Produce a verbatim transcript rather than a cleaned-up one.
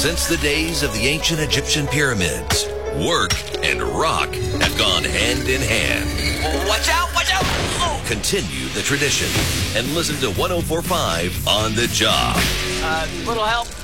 Since the days of the ancient Egyptian pyramids, work and rock have gone hand in hand. Watch out, watch out! Oh. Continue the tradition and listen to one oh four point five On the Job. Uh, little help?